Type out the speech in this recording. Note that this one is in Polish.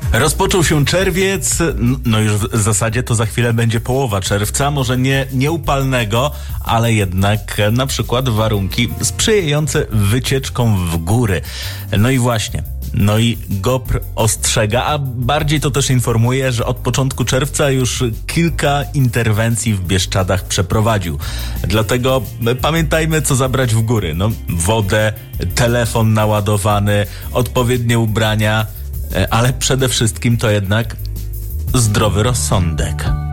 Rozpoczął się czerwiec, no już w zasadzie to za chwilę będzie połowa czerwca, może nie upalnego, ale jednak na przykład warunki sprzyjające wycieczkom w góry. No i właśnie. No i GOPR ostrzega, a bardziej to też informuje, że od początku czerwca już kilka interwencji w Bieszczadach przeprowadził. Dlatego pamiętajmy, co zabrać w góry. No, wodę, telefon naładowany, odpowiednie ubrania, ale przede wszystkim to jednak zdrowy rozsądek.